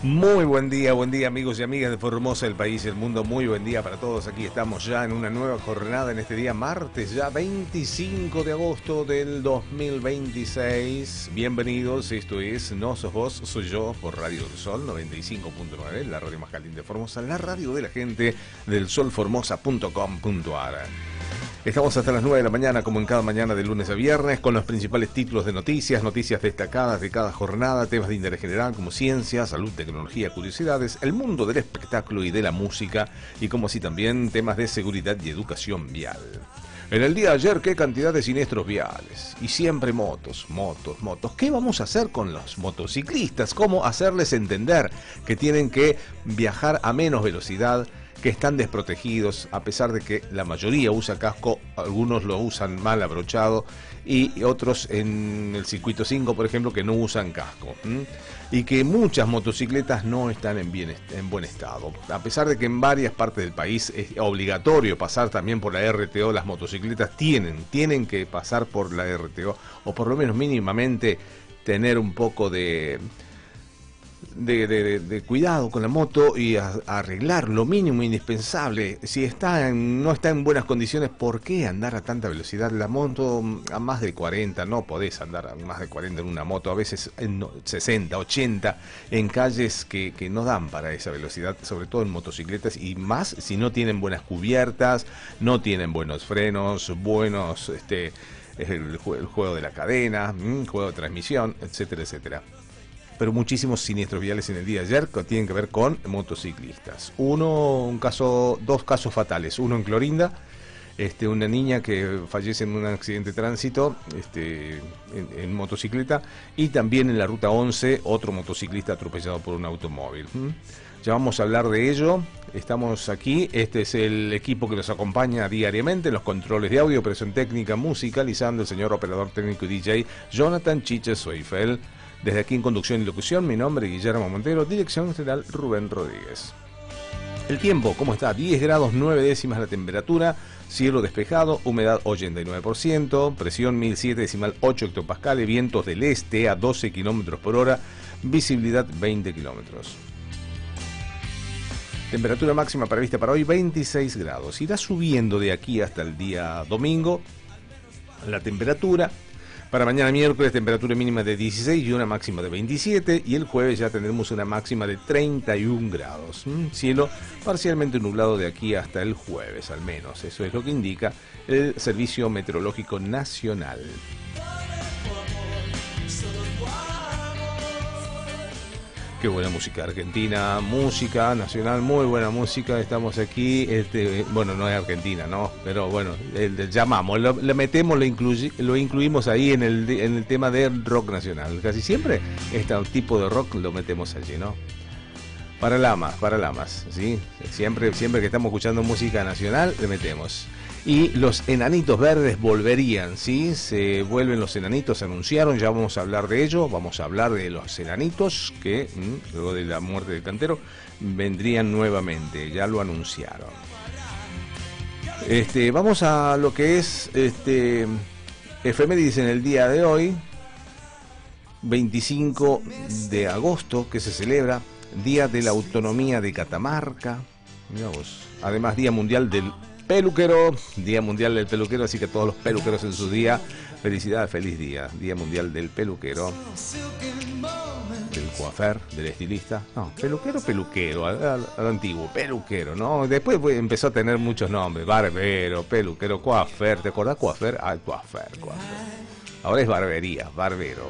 Muy buen día amigos y amigas de Formosa, el país y el mundo. Muy buen día para todos. Aquí estamos ya en una nueva jornada en este día martes, ya 25 de agosto del 2026. Bienvenidos, esto es No Sos Vos, Soy Yo por Radio del Sol 95.9, la radio más caliente de Formosa, la radio de la gente del solformosa.com.ar. Estamos hasta las 9 de la mañana, como en cada mañana de lunes a viernes, con los principales títulos de noticias destacadas de cada jornada, temas de interés general como ciencia, salud, tecnología, curiosidades, el mundo del espectáculo y de la música, y como así también temas de seguridad y educación vial. En el día de ayer, qué cantidad de siniestros viales, y siempre motos. ¿Qué vamos a hacer con los motociclistas? ¿Cómo hacerles entender que tienen que viajar a menos velocidad, que están desprotegidos, a pesar de que la mayoría usa casco, algunos lo usan mal abrochado y otros en el circuito 5, por ejemplo, que no usan casco? Y que muchas motocicletas no están en buen estado, a pesar de que en varias partes del país es obligatorio pasar también por la RTO. Las motocicletas tienen que pasar por la RTO, o por lo menos mínimamente tener un poco de cuidado con la moto y arreglar lo mínimo indispensable. Si no está en buenas condiciones, ¿por qué andar a tanta velocidad? La moto a más de 40, no podés andar a más de 40 en una moto, a veces en 60, 80, en calles que no dan para esa velocidad, sobre todo en motocicletas, y más si no tienen buenas cubiertas, no tienen buenos frenos, buenos el juego de la cadena, juego de transmisión, etcétera, etcétera. Pero muchísimos siniestros viales en el día de ayer que tienen que ver con motociclistas. Dos casos fatales. Uno en Clorinda, una niña que fallece en un accidente de tránsito en motocicleta, y también en la ruta 11 otro motociclista atropellado por un automóvil. Ya vamos a hablar de ello. Estamos aquí, este es el equipo que nos acompaña diariamente en los controles de audio, operación técnica, musicalizando, el señor operador técnico y DJ Jonathan Chiche Soifel. Desde aquí en conducción y locución, mi nombre es Guillermo Montero, dirección general Rubén Rodríguez. El tiempo, ¿cómo está? 10 grados 9 décimas la temperatura, cielo despejado, humedad 89%, presión 1007,8 hectopascales, vientos del este a 12 kilómetros por hora, visibilidad 20 kilómetros. Temperatura máxima prevista para hoy 26 grados. Irá subiendo de aquí hasta el día domingo la temperatura. Para mañana miércoles, temperatura mínima de 16 y una máxima de 27. Y el jueves ya tendremos una máxima de 31 grados. Cielo parcialmente nublado de aquí hasta el jueves, al menos. Eso es lo que indica el Servicio Meteorológico Nacional. Qué buena música argentina, música nacional, muy buena música. Estamos aquí, bueno, no es Argentina, ¿no? Pero bueno, llamamos, lo metemos, lo incluimos ahí en el tema de rock nacional. Casi siempre este tipo de rock lo metemos allí, ¿no? Para lamas, ¿sí? Siempre que estamos escuchando música nacional, le metemos. Y los Enanitos Verdes volverían, ¿sí? Se vuelven los Enanitos, se anunciaron, ya vamos a hablar de ello. Vamos a hablar de los Enanitos que, luego de la muerte del cantero, vendrían nuevamente, ya lo anunciaron. Vamos a lo que es efemérides en el día de hoy, 25 de agosto, que se celebra Día de la Autonomía de Catamarca. Mirá vos. Además, Día Mundial del Peluquero, así que todos los peluqueros en su día, felicidades, feliz día Mundial del Peluquero, del coafer, del estilista. No, peluquero, al antiguo, peluquero, ¿no? Después empezó a tener muchos nombres, barbero, peluquero, coafer. ¿Te acordás coafer? Ah, coafer. Ahora es barbería, barbero.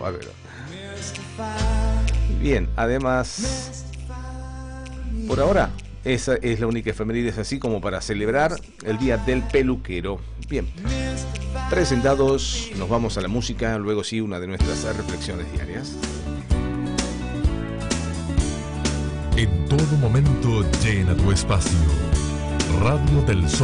Bien, además, por ahora, esa es la única efeméride, así como para celebrar el Día del Peluquero. Bien, presentados, nos vamos a la música, luego sí una de nuestras reflexiones diarias. En todo momento llena tu espacio. Radio del Sol.